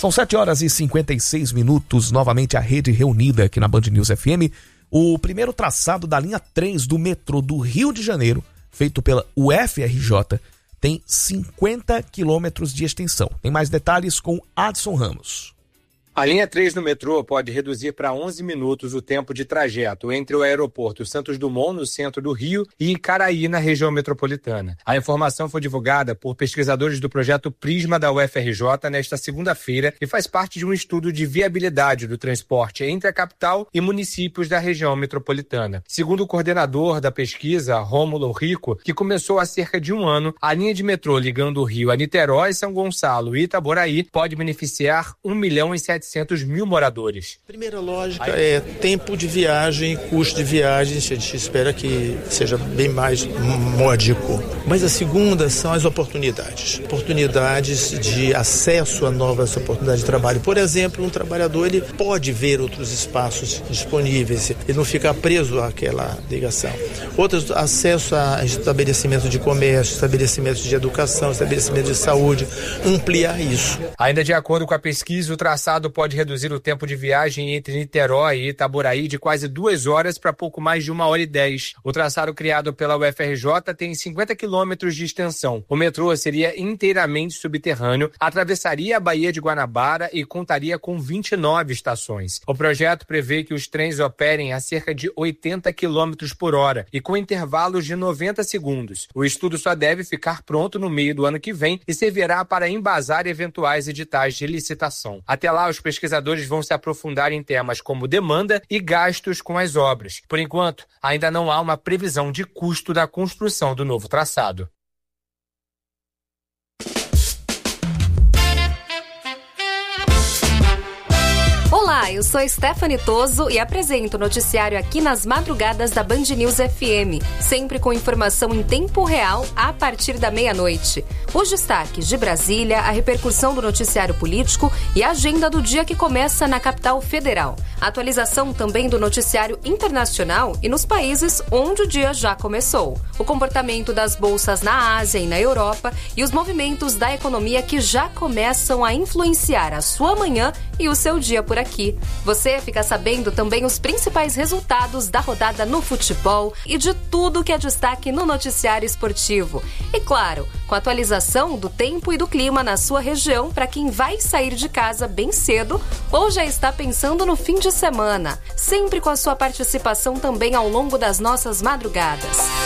São 7h56, novamente a rede reunida aqui na Band News FM. O primeiro traçado da linha 3 do metrô do Rio de Janeiro, feito pela UFRJ, tem 50 quilômetros de extensão. Tem mais detalhes com Adson Ramos. A linha 3 no metrô pode reduzir para 11 minutos o tempo de trajeto entre o aeroporto Santos Dumont, no centro do Rio, e Icaraí, na região metropolitana. A informação foi divulgada por pesquisadores do projeto Prisma da UFRJ nesta segunda-feira e faz parte de um estudo de viabilidade do transporte entre a capital e municípios da região metropolitana. Segundo o coordenador da pesquisa, Rômulo Rico, que começou há cerca de um ano, a linha de metrô ligando o Rio a Niterói, São Gonçalo e Itaboraí pode beneficiar 1.700.000 moradores. Primeira lógica é tempo de viagem, custo de viagem, a gente espera que seja bem mais módico. Mas a segunda são as oportunidades de acesso a novas oportunidades de trabalho. Por exemplo, um trabalhador ele pode ver outros espaços disponíveis, ele não fica preso àquela ligação. Outros, acesso a estabelecimentos de comércio, estabelecimentos de educação, estabelecimentos de saúde, ampliar isso. Ainda de acordo com a pesquisa, o traçado pode reduzir o tempo de viagem entre Niterói e Itaboraí de quase 2 horas para pouco mais de 1h10. O traçado criado pela UFRJ tem 50 quilômetros de extensão. O metrô seria inteiramente subterrâneo, atravessaria a Baía de Guanabara e contaria com 29 estações. O projeto prevê que os trens operem a cerca de 80 quilômetros por hora e com intervalos de 90 segundos. O estudo só deve ficar pronto no meio do ano que vem e servirá para embasar eventuais editais de licitação. Até lá, os pesquisadores vão se aprofundar em temas como demanda e gastos com as obras. Por enquanto, ainda não há uma previsão de custo da construção do novo traçado. Olá, eu sou Stephanie Toso e apresento o noticiário aqui nas madrugadas da Band News FM, sempre com informação em tempo real a partir da meia-noite. Os destaques de Brasília, a repercussão do noticiário político e a agenda do dia que começa na capital federal. A atualização também do noticiário internacional e nos países onde o dia já começou. O comportamento das bolsas na Ásia e na Europa e os movimentos da economia que já começam a influenciar a sua manhã e o seu dia por aqui. Você fica sabendo também os principais resultados da rodada no futebol e de tudo que é destaque no noticiário esportivo. E claro, com a atualização do tempo e do clima na sua região para quem vai sair de casa bem cedo ou já está pensando no fim de semana. Sempre com a sua participação também ao longo das nossas madrugadas.